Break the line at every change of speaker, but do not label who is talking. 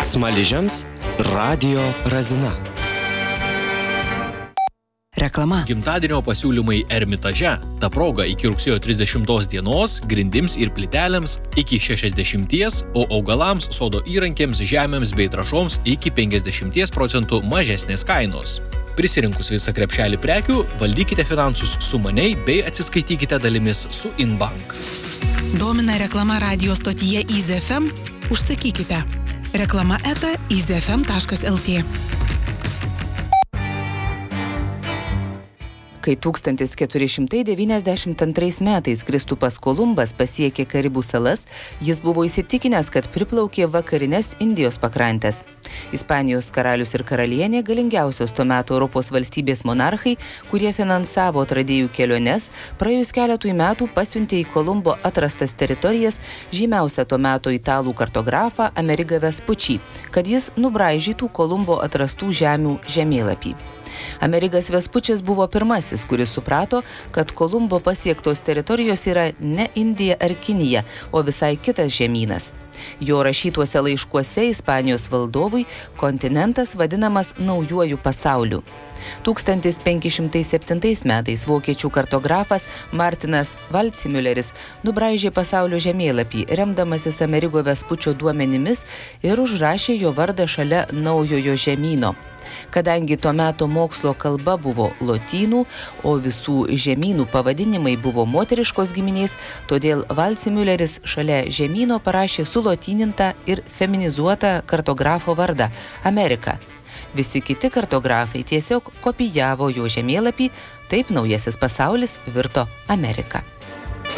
Smaližiams Radio Razina.
Reklama.
Gimtadienio pasiūlymai Ermitaže. Ta proga iki rugsėjo 30 dienos grindims ir plytelėms iki 60%, o augalams, sodo įrankiams, žemėms bei trąšoms iki 50% mažesnės kainos. Prisirinkus visą krepšelį prekių, valdykite finansus sumaniai bei atsiskaitykite dalimis su Inbank.
Domina reklama radio stotyje Easy FM? Užsakykite. Reklama @easyfm.lt. Kai 1492 metais Kristupas Kolumbas pasiekė Karibų salas, jis buvo įsitikinęs, kad priplaukė vakarines Indijos pakrantės. Ispanijos karalius ir karalienė, galingiausios tuo metu Europos valstybės monarchai, kurie finansavo atradėjų keliones, praėjus keletui metų pasiuntė į Kolumbo atrastas teritorijas žymiausią tuo metu italų kartografą Amerigą Vespucci, kad jis nubraižytų Kolumbo atrastų žemių žemėlapį. Amerigas Vespučis buvo pirmasis, kuris suprato, kad Kolumbo pasiektos teritorijos yra ne Indija ar Kinija, o visai kitas žemynas. Jo rašytuose laiškuose Ispanijos valdovui kontinentas vadinamas naujuoju pasauliu. 1507 metais vokiečių kartografas Martinas Waldseemülleris nubraižė pasaulio žemėlapį, remdamasis Amerigo Vespučio duomenimis ir užrašė jo vardą šalia naujojo žemyno. Kadangi tuo metu mokslo kalba buvo lotynų, o visų žemynų pavadinimai buvo moteriškos giminės, todėl Waldseemülleris šalia žemyno parašė sulotynintą ir feminizuotą kartografo vardą – Amerika. Visi kiti kartografai tiesiog kopijavo jo žemėlapį, taip naujasis pasaulis virto Amerika.